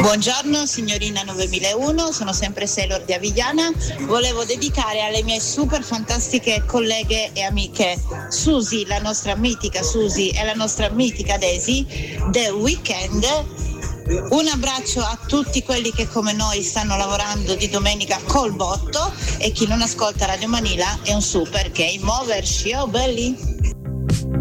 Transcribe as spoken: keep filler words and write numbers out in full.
Buongiorno signorina novemilauno, sono sempre Sailor di Avigliana. Volevo dedicare alle mie super fantastiche colleghe e amiche Susi, la nostra mitica Susi, e la nostra mitica Daisy, The Weeknd. Un abbraccio a tutti quelli che come noi stanno lavorando di domenica col botto, e chi non ascolta Radio Manila è un super game over. Ciao belli!